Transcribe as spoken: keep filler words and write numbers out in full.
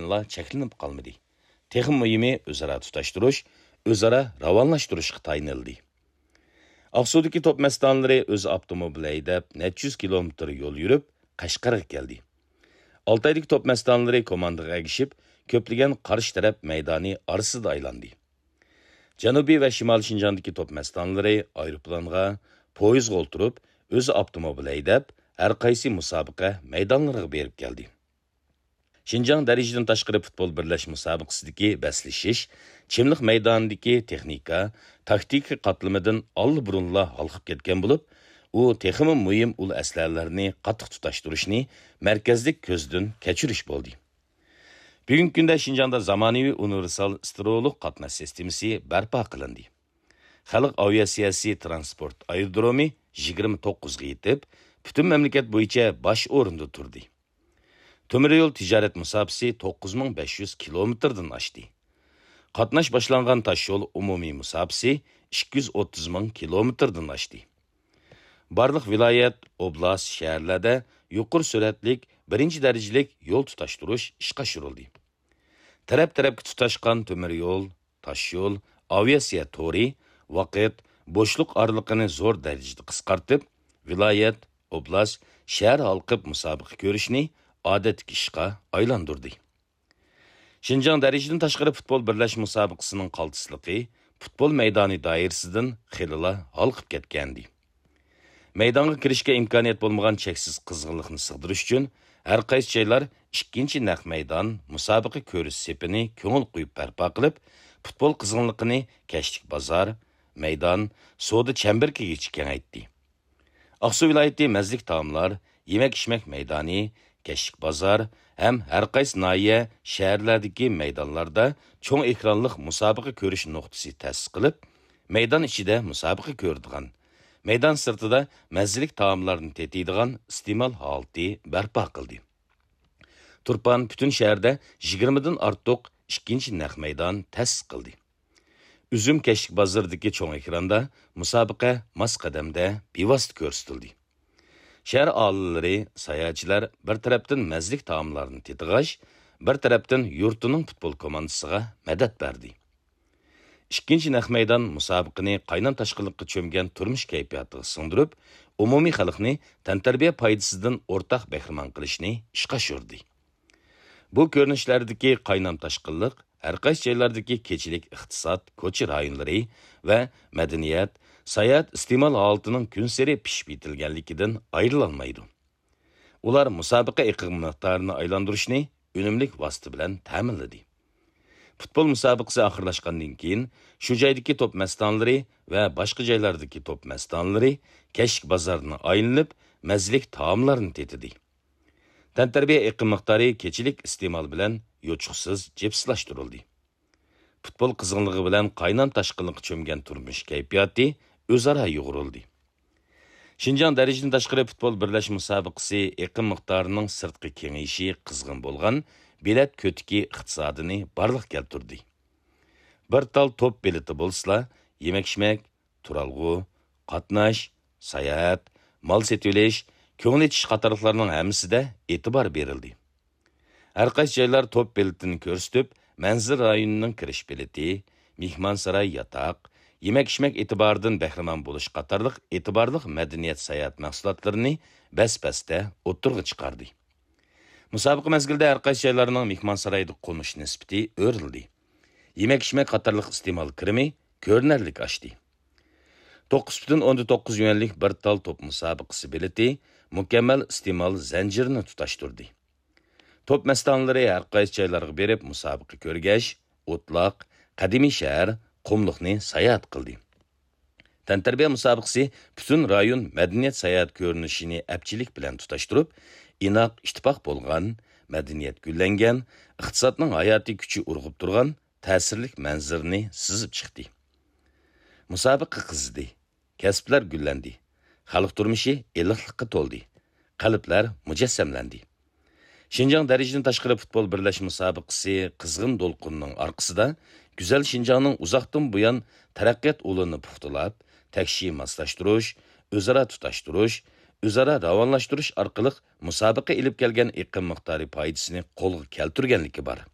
bilanla cheklanib qolmadi. Texim muhimi o'zaro tutaştırış, o'zaro ravonlashtirishga tayinildi. Aqsu'dagi top mastonlari o'z avtomobil haydab necha yuz kilometr yo'l yurib, Qashqarga keldi. Oltaydagi top mastonlari komandaga agishib, ko'plagan qarshi taraf maydoni orasida aylandi. Janubiy va Shimol Shinjondagi top mastonlari aeroplanga, poyezdga o'tirib, o'z avtomobil haydab, har qaysi musobaqa maydonlariga berib keldi. Şinjan darajadan tashqari futbol birlash musobaqasidagi baslishish, chimliq maydonidagi texnika, taktika qatlamidan allburunla halqib ketgan bo'lib, u texmi muhim ul aslarlarni qattiq tutashtirishni markazlik ko'zdan kechirish bo'ldi. Bugungi kunda Şinjanda zamonaviy universal sterolog qatnash sistemasi barpo qilindi. Xalq aviatsiyasi transport aerodromi yigirma to'qqiz ga yetib, butun mamlakat bo'yicha bosh o'rinda turdi. Temir yo'l tijorat musobaqasi to'qqiz ming besh yuz kilometrdan oshdi. Qatnash boshlangan tosh yo'l umumiy musobaqasi ikki yuz o'ttiz ming kilometrdan oshdi. Barliq viloyat, oblast, shaharlarda yuqori sur'atlik birinchi darajalik yo'l tutashtirish ishga oshirildi. Taraf-tarafga tutashgan temir yo'l, tosh yo'l, aviatsiya to'ri vaqt, bo'shliq oraliqini zo'r darajada qisqartib, viloyat, oblast, shahar halqib musobaqa ko'rishni odatga ishqa aylandirdi. Şinjan darajadan tashqari futbol birlash musobaqasining qaltisligi futbol maydoni doirasidan xilila halqib ketgandi. Maydonga kirishga imkoniyat bo'lmagan cheksiz qizg'inlikni sig'dirish uchun har qaysi joylar ikkinchi naq maydon musobaqa ko'rish sepini ko'ngil qo'yib barpo qilib, futbol qizg'inligini Kashlik bozor, maydon, savdo chambarkigacha kengaytdi. Aqsu viloyati mazlik taomlar, yemak-ichmak maydoni, Kashlik bozor ham har qaysi noya shaharlardagi maydonlarda cho'ng ekranliq musobaqa ko'rish nuqtasi ta'sis qilib, maydon ichida musobaqa ko'radigan, maydon sirtida mazzilik taomlarni tetiydigan iste'mol holati barpo qildi. Turpan butun shaharda yigirma dan ortiq ikkinchi naq maydon ta'sis qildi. Üzüm Kashlik bozoridagi cho'ng ekranda musobaqa mas qadamda bevosita ko'rsatildi. Shahar oilalari, sayohatchilar bir tarafdan mazlik taomlarni tetig'ash, bir tarafdan yurtining futbol komandasiga madad berdi. Ikkinchi naq maydon musobaqani qaynon tashqiliqqa cho'mgan turmush kayfiyatiga singdirib, umumiy xalqni tantarbiya foydasidan o'rtaq bahramon qilishni ishga oshirdi. Bu ko'rinishlardagi qaynon tashqiliq har qaysi joylardagi kechilik iqtisod, ko'cha rayonlari va madaniyat, sayohat iste'mol holatining kun sari pishib yetilganligidan ayrilolmaydi. Ular musobaqa iqlim miqdorini aylantirishni unumli vosita bilan ta'minladi. Futbol musobaqasi oxirlashgandan keyin shu joydagi top mastonlari va boshqa joylardagi top mastonlari Kashlik bozorini aylanib, mazlik taomlarni tetidi. Tantarbiya iqlim miqdori kechilik iste'mol bilan yo'chuqsiz jepslashtirildi. Futbol qizg'inligi bilan qaynon tashqiliqqa cho'mgan turmush kayfiyati o'zaro yo'g'rildi. Şinjan darajadan tashqari futbol birlash musobaqasi iqlim miqdorining sirtqi kengayishi qizg'in bo'lgan bilet ko'tiki iqtisodini barliq keltirdi. Bir tal top bileti bo'lsa, yemak-ichmak, turalg'u, qatnash, sayohat, mal setish, ko'ngil etish qatorliqlarning hammasida e'tibor berildi. Har qaysi joylar top biletini ko'rsatib, manzil rayonining kirish bileti, mehmonsaroy yotoq, yemak-ichmak e'tiboridan bahramon bo'lish qatorliq e'tiborliq madaniyat sayohat mahsulotlarini bas-basda o'ttirg'i chiqardi. Musobaqa mezgilida har qaysi joylarning mehmonsaroyda qo'nish nisbati o'rildi. Yemak-ichmak qatorliq iste'mol kirimi ko'rinarlik oshdi. to'qqiz butun o'ndan to'qqiz yuanlik bir tal top musobaqasi bileti mukammal iste'mol zanjirini tutashtirdi. Top mastonlari har qaysi joylarga berib musobaqa ko'rgash, o'tloq, qadimiy shahar, qumliqni sayohat qildi. Tantarbiya musobaqasi butun rayon madaniyat sayohat ko'rinishini apchilik bilan tutashtirib, inoq ittifoq bo'lgan, madaniyat gullangan, iqtisodning hayotiy kuchi urg'ib turgan ta'sirli manzarni sizib chiqdi. Musobaqa qizdi, kasblar gullandi, xalq turmushi iliqlikqa to'ldi, qalblar mujassamlandi. Şinjan darajadan tashqari futbol birlash musobaqasi qizg'in to'lqinning orqasida Güzel Şinjanning uzoqdan buyon taraqqiyot yo'lini puxtalab, takshi moslashtirish, o'zaro tutashtirish, o'zaro ravonlashtirish orqali musobaqa ilib kelgan iqlim miqdori foydasini qo'lga keltirganligi bor.